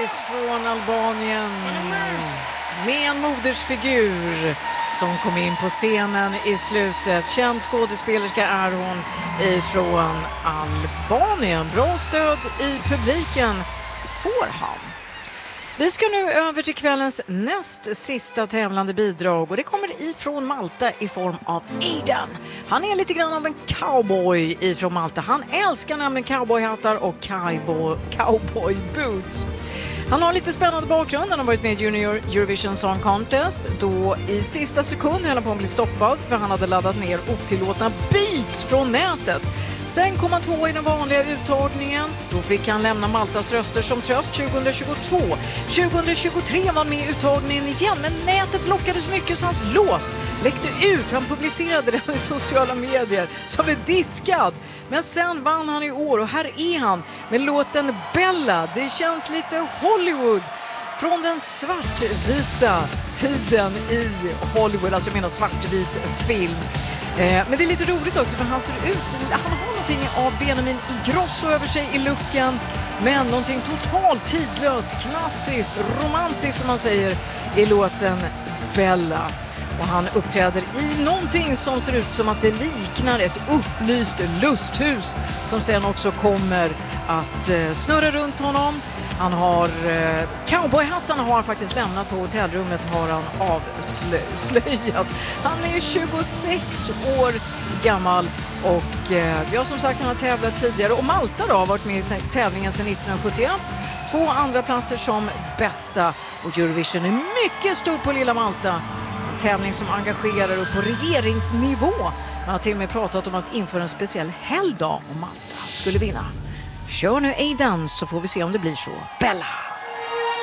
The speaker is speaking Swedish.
Paradise från Albanien med en modersfigur som kom in på scenen i slutet. Känd skådespelerska är hon ifrån Albanien. Bra stöd i publiken får han. Vi ska nu över till kvällens näst sista tävlande bidrag och det kommer ifrån Malta i form av Aidan. Han är lite grann av en cowboy ifrån Malta. Han älskar nämligen cowboyhattar och cowboy boots. Han har lite spännande bakgrund. Han har varit med i Junior Eurovision Song Contest. Då i sista sekund höll han på att bli stoppad för han hade laddat ner otillåtna beats från nätet. Sen kom han 2 i den vanliga uttagningen. Då fick han lämna Maltas röster som tröst 2022. 2023 var han med i uttagningen igen, men nätet lockades mycket så hans låt läckte ut. Han publicerade den i sociala medier som blev diskad. Men sen vann han i år och här är han med låten Bella. Det känns lite Hollywood från den svartvita tiden i Hollywood. Alltså jag menar svartvit film. Men det är lite roligt också för han ser ut, han har någonting av Benjamin Ingrosso över sig i looken, men någonting totalt tidlöst, klassiskt, romantiskt som man säger i låten Bella. Och han uppträder i någonting som ser ut som att det liknar ett upplyst lusthus som sen också kommer att snurra runt honom. Han har cowboyhattarna har han faktiskt lämnat på hotellrummet, har han avslöjat. Han är 26 år gammal och jag som sagt han har tävlat tidigare och Malta då har varit med i tävlingen sedan 1971. 2 andra platser som bästa och Eurovision är mycket stor på lilla Malta. En tävling som engagerar upp på regeringsnivå. Man har till och med pratat om att införa en speciell helgdag om Malta skulle vinna. Kör nu Aidan så får vi se om det blir så. Bella!